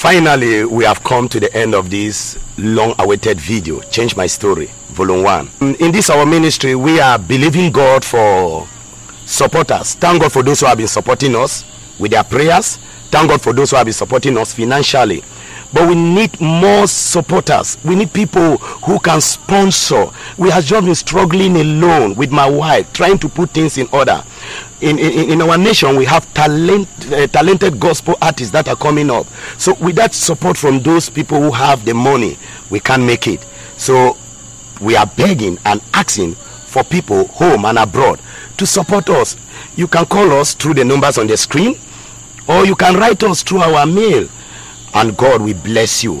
Finally, we have come to the end of this long-awaited video, Change My Story, Volume 1. In this our ministry, we are believing God for supporters. Thank God for those who have been supporting us with their prayers. Thank God for those who have been supporting us financially. But we need more supporters. We need people who can sponsor. We have just been struggling alone with my wife, trying to put things in order. In our nation, we have talented gospel artists that are coming up. So with that support from those people who have the money, we can make it. So we are begging and asking for people home and abroad to support us. You can call us through the numbers on the screen, or you can write us through our mail, and God will bless you.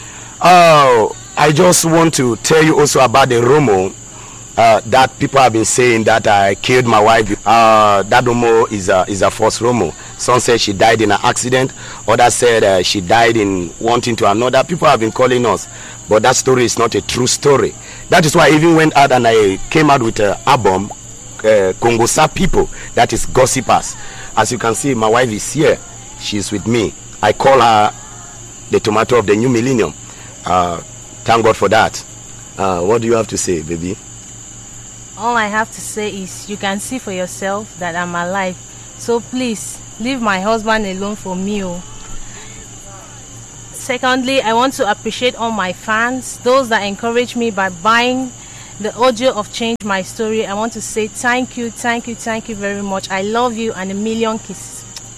I just want to tell you also about the rumor that people have been saying that I killed my wife. That rumor is a false rumor. Some said she died in an accident. Others said she died in one thing to another. People have been calling us, but that story is not a true story. That is why I even went out and I came out with an album, Kongosa People, that is Gossipers. As you can see, my wife is here. She's with me. I call her the tomato of the new millennium. Thank God for that. What do you have to say, baby? All I have to say is you can see for yourself that I'm alive. So please, leave my husband alone for me. Secondly, I want to appreciate all my fans, those that encourage me by buying the audio of Change My Story. I want to say thank you very much. I love you and a million kisses.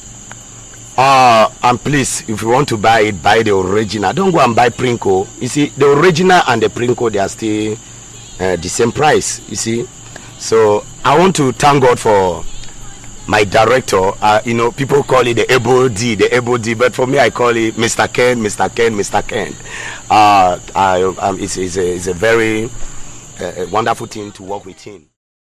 And please, if you want to buy it, buy the original. Don't go and buy Prinko. You see, the original and the Prinko, they are still the same price, you see. So I want to thank God for my director. People call it the Able D, but for me I call it Mr. Ken. It's a very wonderful thing to work with him.